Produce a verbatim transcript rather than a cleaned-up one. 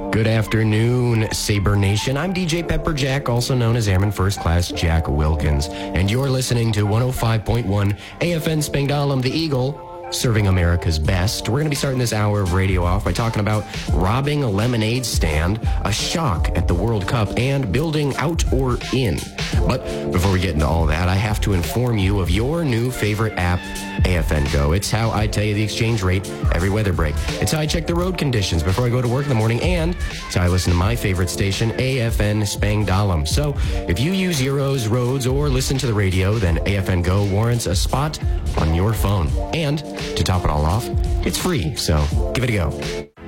Good afternoon, Sabre Nation. I'm D J Pepper Jack, also known as Airman First Class Jack Wilkins, and you're listening to one oh five point one A F N Spangdahlem, the Eagle, serving America's best. We're going to be starting this hour of radio off by talking about robbing a lemonade stand, a shock at the World Cup, and building out or in. But before we get into all that, I have to inform you of your new favorite app, A F N Go. It's how I tell you the exchange rate every weather break. It's how I check the road conditions before I go to work in the morning, and it's how I listen to my favorite station, A F N Spangdahlem. So if you use Euros, roads, or listen to the radio, then A F N Go warrants a spot on your phone. And to top it all off, it's free, so give it a go.